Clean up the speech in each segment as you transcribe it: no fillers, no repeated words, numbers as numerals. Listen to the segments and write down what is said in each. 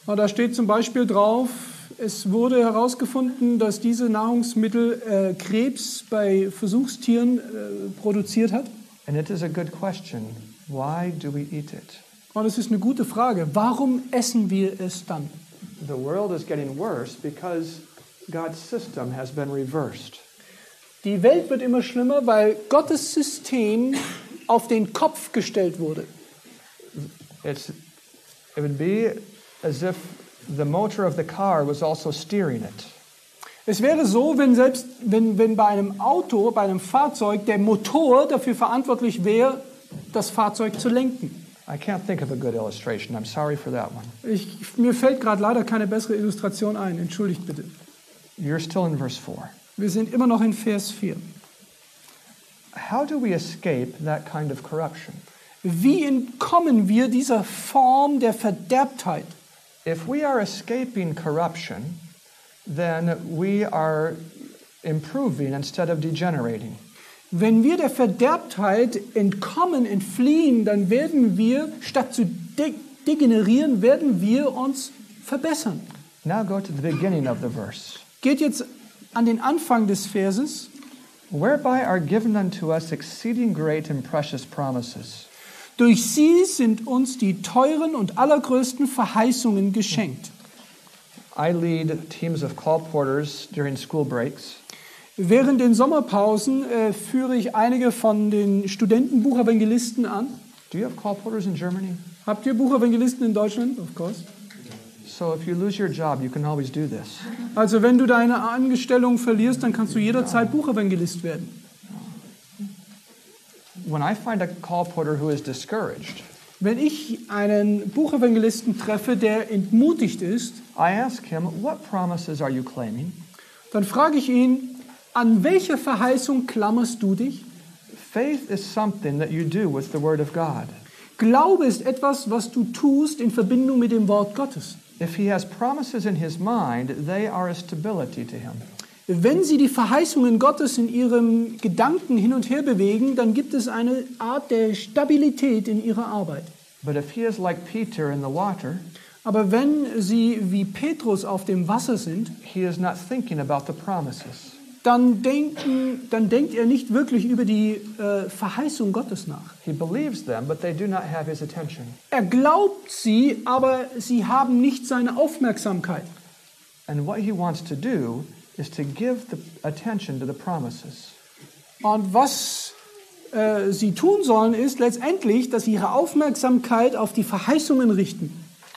Und da steht zum Beispiel drauf, es wurde herausgefunden, dass diese Nahrungsmittel Krebs bei Versuchstieren produziert hat. And it is a good question. Why do we eat it? Und es ist eine gute Frage. Warum essen wir es dann? The world is getting worse because God's system has been reversed. Die Welt wird immer schlimmer, weil Gottes System auf den Kopf gestellt wurde. It would be as if the motor of the car was also steering it. Es wäre so, wenn bei einem Auto, bei einem Fahrzeug, der Motor dafür verantwortlich wäre, das Fahrzeug zu lenken. I can't think of a good illustration. I'm sorry for that one. Mir fällt gerade leider keine bessere Illustration ein. Entschuldigt bitte. You're still in verse 4. Wir sind immer noch in Vers 4. How do we escape that kind of corruption? Wie entkommen wir dieser Form der Verderbtheit? If we are escaping corruption, then we are improving instead of degenerating. Wenn wir der Verderbtheit entkommen, entfliehen, dann werden wir, statt zu degenerieren, werden wir uns verbessern. Now go to the beginning of the verse. Geht jetzt an den Anfang des Verses. Whereby are given unto us exceeding great and precious promises. Durch sie sind uns die teuren und allergrößten Verheißungen geschenkt. I lead teams of call porters during school breaks. Während den Sommerpausen führe ich einige von den Studentenbuchevangelisten an. Do you have call porters in Germany? Habt ihr Buchevangelisten in Deutschland? Of course. So if you lose your job, you can always do this. Also wenn du deine Angestellung verlierst, dann kannst du jederzeit Buchevangelist werden. When I find a call porter who is discouraged, wenn ich einen Buchevangelisten treffe, der entmutigt ist, I ask him, what promises are you claiming? Dann frage ich ihn, an welche Verheißung klammerst du dich? Faith is something that you do with the Word of God. Glaube ist etwas, was du tust in Verbindung mit dem Wort Gottes. If he has promises in his mind, they are a stability to him. Wenn sie die Verheißungen Gottes in ihrem Gedanken hin und her bewegen, dann gibt es eine Art der Stabilität in ihrer Arbeit. But if he is like Peter in the water, aber wenn sie wie Petrus auf dem Wasser sind, he is not thinking about the promises. Dann denkt er nicht wirklich über die Verheißung Gottes nach. He believes them, but they do not have his attention. Er glaubt sie, aber sie haben nicht seine Aufmerksamkeit. And what he wants to do is to give the attention to the promises. Und was sie tun sollen, ist letztendlich, dass sie ihre Aufmerksamkeit auf die Verheißungen richten.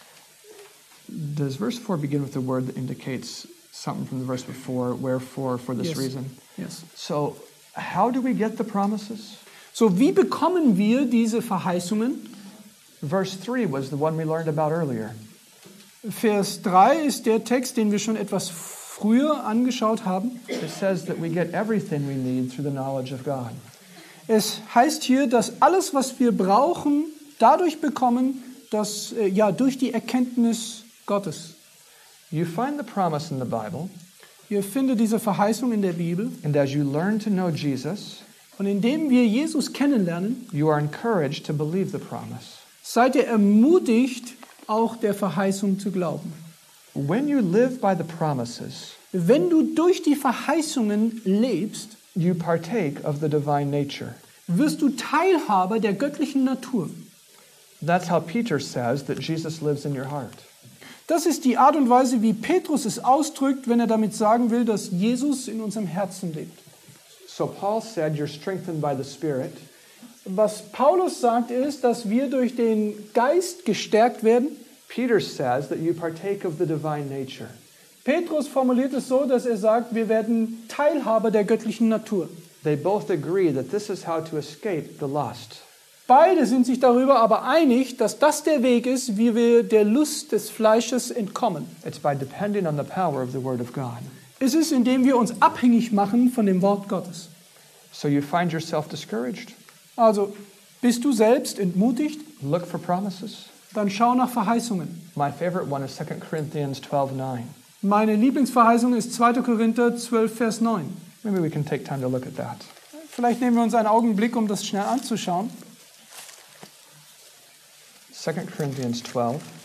Does verse 4 begin with a word that indicates something from the verse before, wherefore, for this reason? Yes. So, how do we get the promises? So, wie bekommen wir diese Verheißungen? Verse 3 was the one we learned about earlier. Vers 3 ist der Text, den wir schon etwas früher angeschaut haben. It says that we get everything we need through the knowledge of God. Es heißt hier, dass alles, was wir brauchen, dadurch bekommen, dass durch die Erkenntnis Gottes. You find the promise in the Bible. Ihr findet diese Verheißung in der Bibel. And as you learn to know Jesus, und indem wir Jesus kennenlernen, you are encouraged to believe the promise. Seid ihr ermutigt, auch der Verheißung zu glauben. When you live by the promises, wenn du durch die Verheißungen lebst, you partake of the divine nature. Wirst du Teilhaber der göttlichen Natur. That's how Peter says that Jesus lives in your heart. Das ist die Art und Weise, wie Petrus es ausdrückt, wenn er damit sagen will, dass Jesus in unserem Herzen lebt. So Paul said, you're strengthened by the Spirit. Was Paulus sagt, ist, dass wir durch den Geist gestärkt werden. Peter says that you partake of the divine nature. Petrus formuliert es so, dass er sagt, wir werden Teilhaber der göttlichen Natur. They both agree that this is how to escape the lust. Beide sind sich darüber aber einig, dass das der Weg ist, wie wir der Lust des Fleisches entkommen. It's by depending on the power of the Word of God. Es ist, indem wir uns abhängig machen von dem Wort Gottes. So you find yourself discouraged? Also, bist du selbst entmutigt? Look for promises. Dann schau nach Verheißungen. My favorite one is 2 Corinthians 12:9. Meine Lieblingsverheißung ist 2. Korinther 12, Vers 9. Maybe we can take time to look at that. Vielleicht nehmen wir uns einen Augenblick, um das schnell anzuschauen. 2 Corinthians 12.